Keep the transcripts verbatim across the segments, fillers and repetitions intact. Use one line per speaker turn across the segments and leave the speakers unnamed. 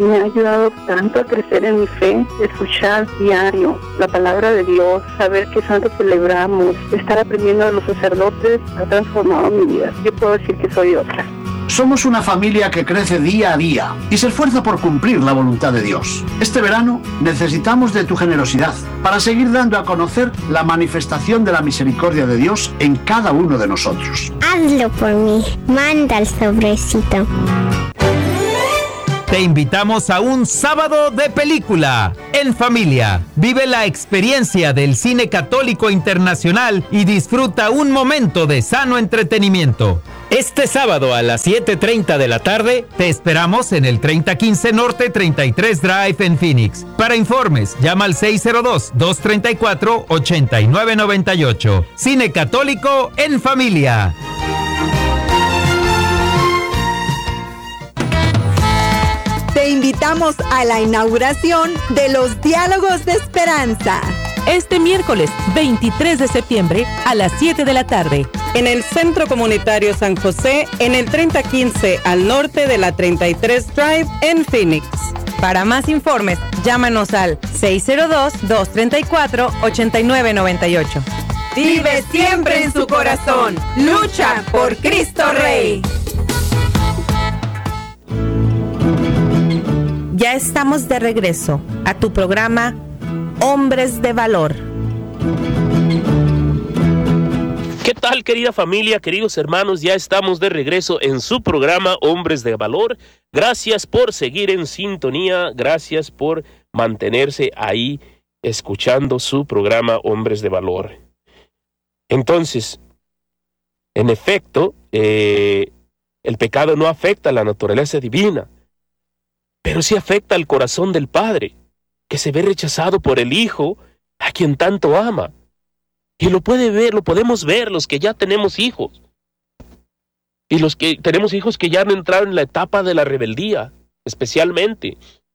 Me ha ayudado tanto a crecer en mi fe, escuchar diario la palabra de Dios, saber qué santo celebramos, estar aprendiendo de los sacerdotes, ha transformado mi vida. Yo puedo decir que soy otra.
Somos una familia que crece día a día y se esfuerza por cumplir la voluntad de Dios. Este verano necesitamos de tu generosidad para seguir dando a conocer la manifestación de la misericordia de Dios en cada uno de nosotros.
Hazlo por mí. Manda el sobrecito.
Te invitamos a un sábado de película en familia. Vive la experiencia del cine católico internacional y disfruta un momento de sano entretenimiento. Este sábado a las siete treinta de la tarde te esperamos en el treinta quince Norte treinta y tres Drive en Phoenix. Para informes, llama al seis cero dos, dos tres cuatro, ocho nueve nueve ocho. Cine católico en familia.
Te invitamos a la inauguración de los Diálogos de Esperanza.
Este miércoles veintitrés de septiembre a las siete de la tarde.
En el Centro Comunitario San José, en el treinta quince al norte de la treinta y tres Drive en Phoenix.
Para más informes, llámanos al seis cero dos, dos tres cuatro, ocho nueve nueve ocho.
Vive siempre en su corazón. Lucha por Cristo Rey.
Ya estamos de regreso a tu programa Hombres de Valor.
¿Qué tal, querida familia, queridos hermanos? Ya estamos de regreso en su programa Hombres de Valor. Gracias por seguir en sintonía, gracias por mantenerse ahí escuchando su programa Hombres de Valor. Entonces, en efecto, eh, el pecado no afecta a la naturaleza divina, pero sí afecta al corazón del Padre, que se ve rechazado por el Hijo, a quien tanto ama. Y lo puede ver, lo podemos ver los que ya tenemos hijos. Y los que tenemos hijos que ya han entrado en la etapa de la rebeldía, especialmente.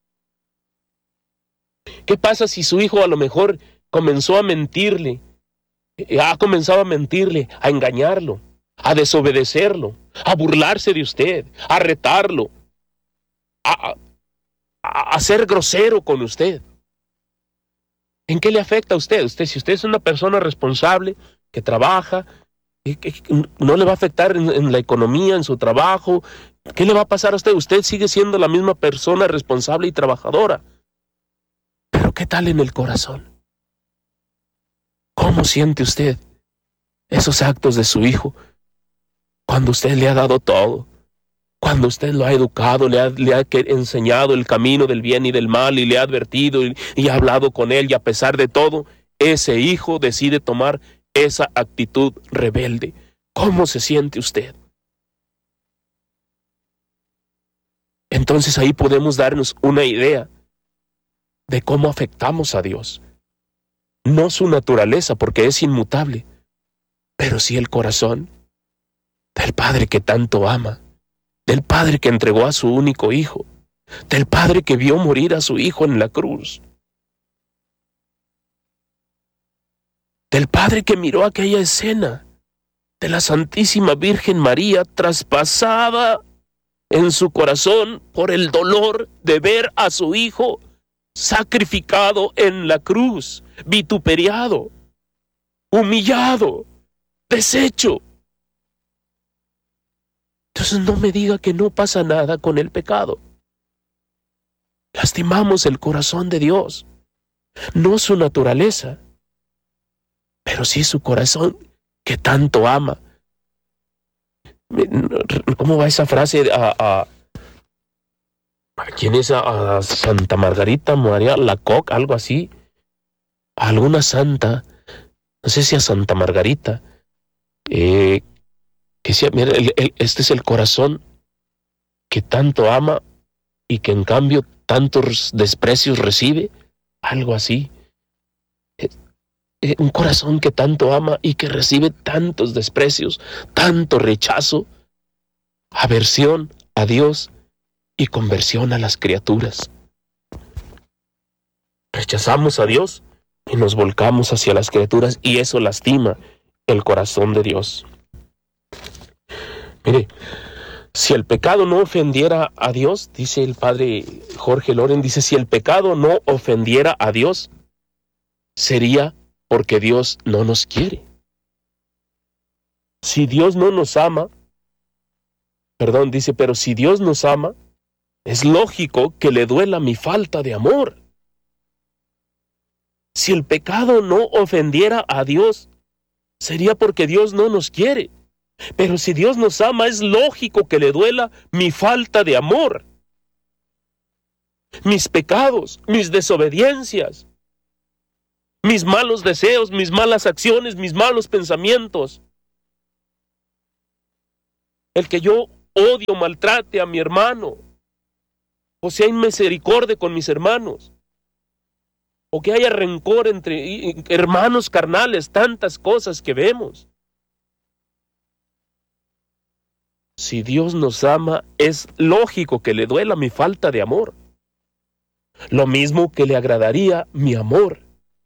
¿Qué pasa si su hijo a lo mejor comenzó a mentirle? Ha comenzado a mentirle, a engañarlo, a desobedecerlo, a burlarse de usted, a retarlo, a... a ser grosero con usted. ¿En qué le afecta a usted? Usted, si usted es una persona responsable, que trabaja, que, que no le va a afectar en, en la economía, en su trabajo, ¿qué le va a pasar a usted? Usted sigue siendo la misma persona responsable y trabajadora. Pero ¿qué tal en el corazón? ¿Cómo siente usted esos actos de su hijo cuando usted le ha dado todo? Cuando usted lo ha educado, le ha, le ha enseñado el camino del bien y del mal y le ha advertido y, y ha hablado con él, y a pesar de todo, ese hijo decide tomar esa actitud rebelde. ¿Cómo se siente usted? Entonces ahí podemos darnos una idea de cómo afectamos a Dios. No su naturaleza, porque es inmutable, pero sí el corazón del Padre que tanto ama, del Padre que entregó a su único Hijo, del Padre que vio morir a su Hijo en la cruz, del Padre que miró aquella escena de la Santísima Virgen María traspasada en su corazón por el dolor de ver a su Hijo sacrificado en la cruz, vituperiado, humillado, deshecho. Entonces no me diga que no pasa nada con el pecado. Lastimamos el corazón de Dios, no su naturaleza, pero sí su corazón que tanto ama. ¿Cómo va esa frase? A, a, ¿a quién es? A, a Santa Margarita María Lacoque, algo así. A alguna santa, no sé si a Santa Margarita, eh, que decía, mira, el, el, este es el corazón que tanto ama y que en cambio tantos desprecios recibe, algo así. Eh, eh, un corazón que tanto ama y que recibe tantos desprecios, tanto rechazo, aversión a Dios y conversión a las criaturas. Rechazamos a Dios y nos volcamos hacia las criaturas, y eso lastima el corazón de Dios. Mire, Si el pecado no ofendiera a Dios, dice el padre Jorge Loren, dice, si el pecado no ofendiera a Dios, sería porque Dios no nos quiere. Si Dios no nos ama, perdón, dice, pero si Dios nos ama, es lógico que le duela mi falta de amor. Si el pecado no ofendiera a Dios, sería porque Dios no nos quiere. Pero si Dios nos ama, es lógico que le duela mi falta de amor. Mis pecados, mis desobediencias, mis malos deseos, mis malas acciones, mis malos pensamientos. El que yo odio, maltrate a mi hermano, o sea inmisericordia con mis hermanos, o que haya rencor entre hermanos carnales, tantas cosas que vemos. Si Dios nos ama, es lógico que le duela mi falta de amor. Lo mismo que le agradaría mi amor,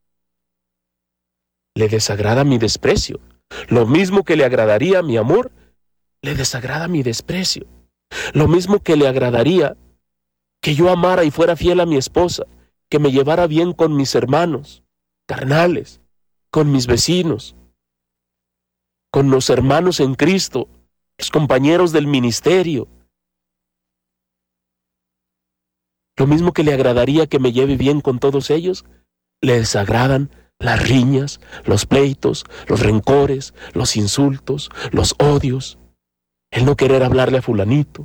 le desagrada mi desprecio. Lo mismo que le agradaría mi amor, le desagrada mi desprecio. Lo mismo que le agradaría que yo amara y fuera fiel a mi esposa, que me llevara bien con mis hermanos carnales, con mis vecinos, con los hermanos en Cristo, los compañeros del ministerio. Lo mismo que le agradaría que me lleve bien con todos ellos, le desagradan las riñas, los pleitos, los rencores, los insultos, los odios, el no querer hablarle a fulanito.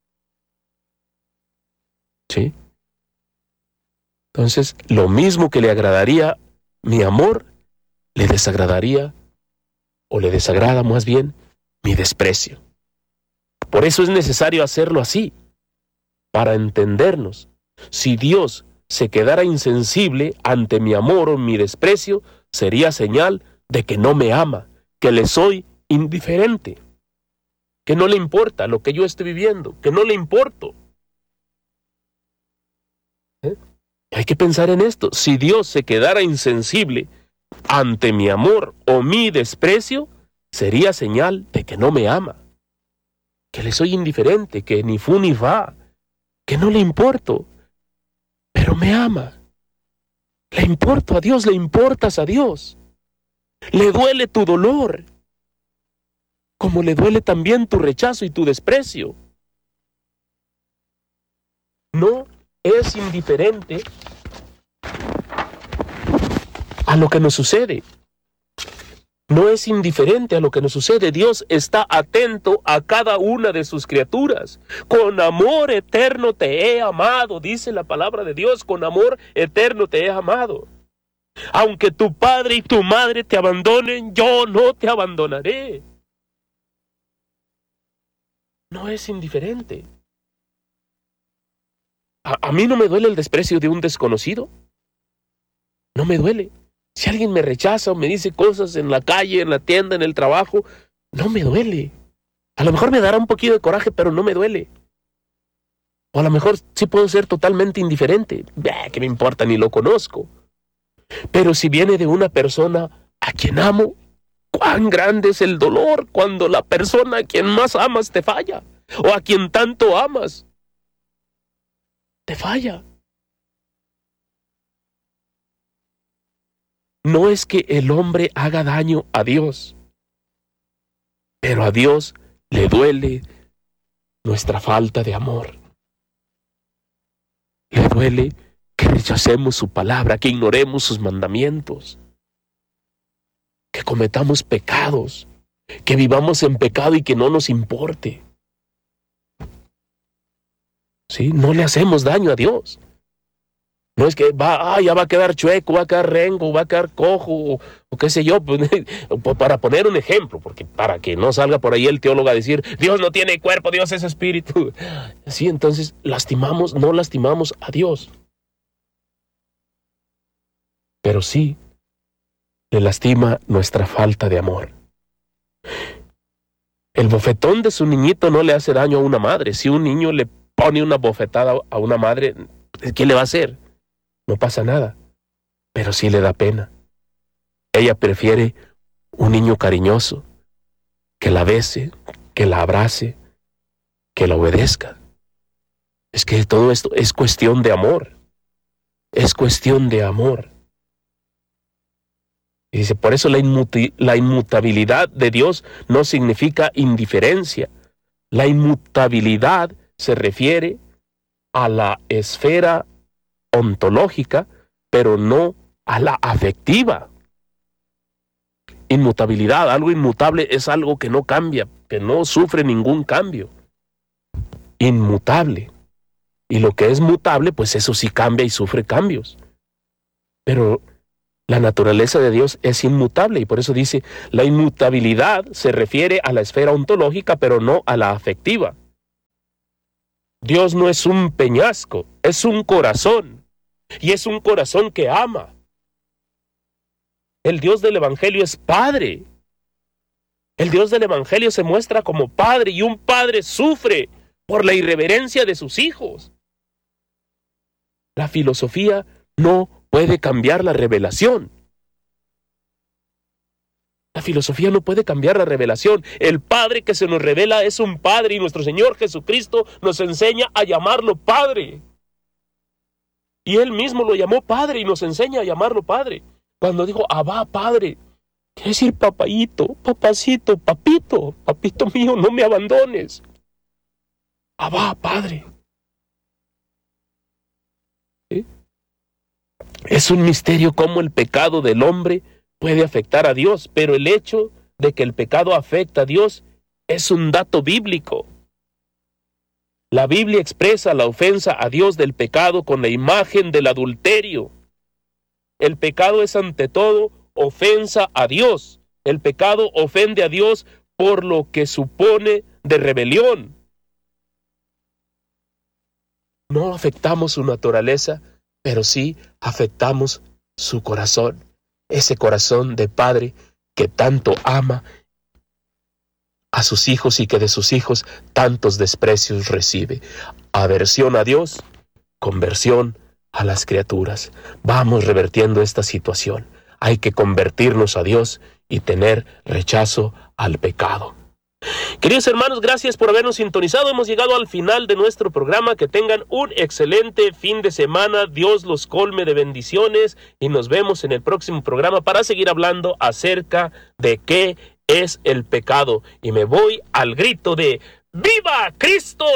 ¿Sí? Entonces, lo mismo que le agradaría mi amor, le desagradaría, o le desagrada más bien, mi desprecio. Por eso es necesario hacerlo así, para entendernos. Si Dios se quedara insensible ante mi amor o mi desprecio, sería señal de que no me ama, que le soy indiferente, que no le importa lo que yo estoy viviendo, que no le importo. ¿Eh? Hay que pensar en esto. Si Dios se quedara insensible ante mi amor o mi desprecio, sería señal de que no me ama, que le soy indiferente, que ni fu ni fa, que no le importo, pero me ama. Le importo a Dios, le importas a Dios. Le duele tu dolor, como le duele también tu rechazo y tu desprecio. No es indiferente a lo que nos sucede. No es indiferente a lo que nos sucede. Dios está atento a cada una de sus criaturas. Con amor eterno te he amado, dice la palabra de Dios. Con amor eterno te he amado. Aunque tu padre y tu madre te abandonen, yo no te abandonaré. No es indiferente. A, a mí no me duele el desprecio de un desconocido. No me duele. Si alguien me rechaza o me dice cosas en la calle, en la tienda, en el trabajo, no me duele. A lo mejor me dará un poquito de coraje, pero no me duele. O a lo mejor sí puedo ser totalmente indiferente. Bah, ¿qué me importa? Ni lo conozco. Pero si viene de una persona a quien amo, cuán grande es el dolor cuando la persona a quien más amas te falla. O a quien tanto amas te falla. No es que el hombre haga daño a Dios, pero a Dios le duele nuestra falta de amor. Le duele que rechacemos su palabra, que ignoremos sus mandamientos, que cometamos pecados, que vivamos en pecado y que no nos importe. ¿Sí? No le hacemos daño a Dios. No es que va, ah, ya va a quedar chueco, va a quedar rengo, va a quedar cojo, o, o qué sé yo, pues, para poner un ejemplo, porque para que no salga por ahí el teólogo a decir, Dios no tiene cuerpo, Dios es espíritu. Así, entonces, lastimamos, no lastimamos a Dios. Pero sí, le lastima nuestra falta de amor. El bofetón de su niñito no le hace daño a una madre. Si un niño le pone una bofetada a una madre, ¿qué le va a hacer? No pasa nada, pero sí le da pena. Ella prefiere un niño cariñoso, que la bese, que la abrace, que la obedezca. Es que todo esto es cuestión de amor. Es cuestión de amor. Y dice, por eso la, inmuti- la inmutabilidad de Dios no significa indiferencia. La inmutabilidad se refiere a la esfera ontológica, pero no a la afectiva. Inmutabilidad, algo inmutable es algo que no cambia, que no sufre ningún cambio. Inmutable. Y lo que es mutable, pues eso sí cambia y sufre cambios. Pero la naturaleza de Dios es inmutable y por eso dice, la inmutabilidad se refiere a la esfera ontológica, pero no a la afectiva. Dios no es un peñasco, es un corazón. Y es un corazón que ama. El Dios del Evangelio es Padre. El Dios del Evangelio se muestra como Padre y un padre sufre por la irreverencia de sus hijos. La filosofía no puede cambiar la revelación. La filosofía no puede cambiar la revelación. El Padre que se nos revela es un Padre y nuestro Señor Jesucristo nos enseña a llamarlo Padre. Y Él mismo lo llamó Padre y nos enseña a llamarlo Padre. Cuando dijo, Abba, Padre, quiere decir papayito, papacito, papito, papito mío, no me abandones. Abba, Padre. ¿Sí? Es un misterio cómo el pecado del hombre puede afectar a Dios, pero el hecho de que el pecado afecta a Dios es un dato bíblico. La Biblia expresa la ofensa a Dios del pecado con la imagen del adulterio. El pecado es ante todo ofensa a Dios. El pecado ofende a Dios por lo que supone de rebelión. No afectamos su naturaleza, pero sí afectamos su corazón. Ese corazón de padre que tanto ama a sus hijos y que de sus hijos tantos desprecios recibe. Aversión a Dios, conversión a las criaturas. Vamos revertiendo esta situación. Hay que convertirnos a Dios y tener rechazo al pecado. Queridos hermanos, gracias por habernos sintonizado. Hemos llegado al final de nuestro programa. Que tengan un excelente fin de semana. Dios los colme de bendiciones y nos vemos en el próximo programa para seguir hablando acerca de qué es el pecado. Y me voy al grito de ¡Viva Cristo!